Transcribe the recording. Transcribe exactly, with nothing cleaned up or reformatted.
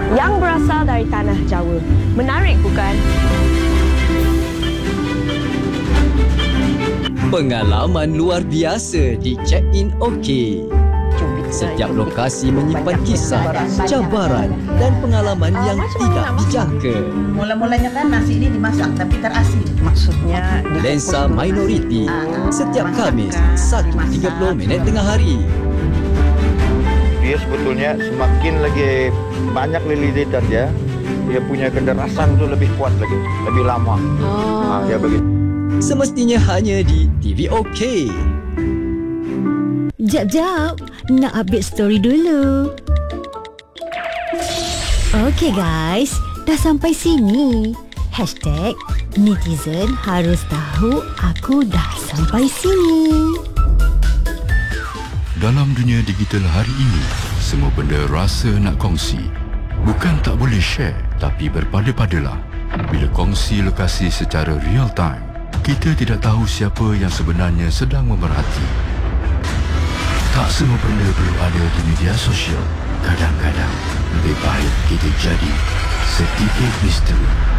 yang berasal dari tanah Jawa. Menarik bukan? Pengalaman luar biasa di Check-in OK. Setiap lokasi menyimpan kisah, cabaran dan pengalaman yang tidak dijangka. Mula-mulanya kan nasi ini dimasak tapi terasi. Maksudnya Lensa Minoriti setiap Khamis satu tiga puluh minit tengah hari. Dia sebetulnya semakin lagi banyak lilitan dia, dia punya kederasan tu lebih kuat lagi, lebih lama. Oh. Ha, dia begitu. Semestinya hanya di T V OK. Jap-jap, nak update story dulu. Okey guys, dah sampai sini. Hashtag netizen harus tahu aku dah sampai sini. Dalam dunia digital hari ini, semua benda rasa nak kongsi. Bukan tak boleh share, tapi berpada-padalah. Bila kongsi lokasi secara real time, kita tidak tahu siapa yang sebenarnya sedang memerhati. Tak semua benda perlu ada di media sosial. Kadang-kadang lebih baik kita jadi sedikit misteri.